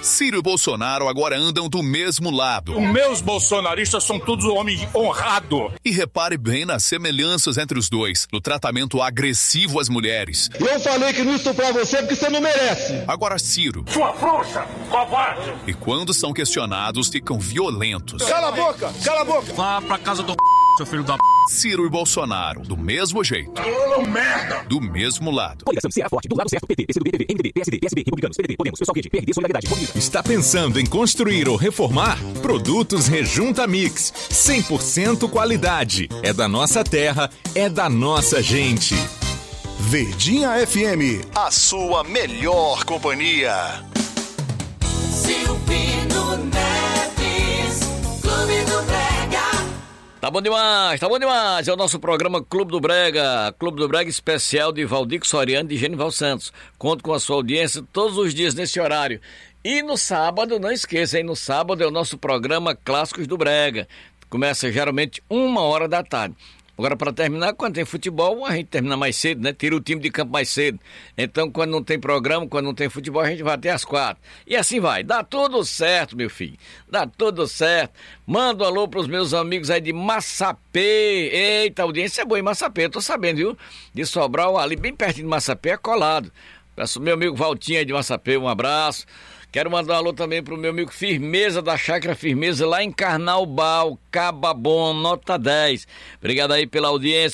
Ciro e Bolsonaro agora andam do mesmo lado. Os meus bolsonaristas são todos homens honrados. E repare bem nas semelhanças entre os dois, no tratamento agressivo às mulheres. Eu falei que não estuprar você porque você não merece. Agora Ciro. Sua frouxa, covarde. E quando são questionados, ficam violentos. Cala a boca, cala a boca. Vá pra casa do seu filho da Ciro e Bolsonaro, do mesmo jeito. merda. Do mesmo lado. Coligação Ceará Forte, do lado certo, PT, PCdoB, PV, MDB, PSD, PSB, Republicanos, PDT, Podemos, Pessoal Rede, PRD, Solidariedade, Movimento. Está pensando em construir ou reformar? Produtos Rejunta Mix. 100% qualidade. É da nossa terra, é da nossa gente. Verdinha FM, a sua melhor companhia. Silvino Neves, Clube do Brega. Tá bom demais. É o nosso programa Clube do Brega especial de Valdir Soriano e de Genival Santos. Conto com a sua audiência todos os dias nesse horário. E no sábado, não esqueça, no sábado é o nosso programa Clássicos do Brega. Começa geralmente 1h da tarde. Agora, para terminar, quando tem futebol, a gente termina mais cedo, né? Tira o time de campo mais cedo. Então, quando não tem programa, quando não tem futebol, a gente vai até às 4. E assim vai. Dá tudo certo, meu filho. Dá tudo certo. Manda um alô pros meus amigos aí de Massapê. Eita, a audiência é boa em Massapê. Eu tô sabendo, viu? De Sobral, ali bem pertinho de Massapê, é colado. Peço meu amigo Valtinho aí de Massapê, um abraço. Quero mandar um alô também pro meu amigo Firmeza, da Chácara Firmeza, lá em Carnaubal, Cababon, nota 10. Obrigado aí pela audiência.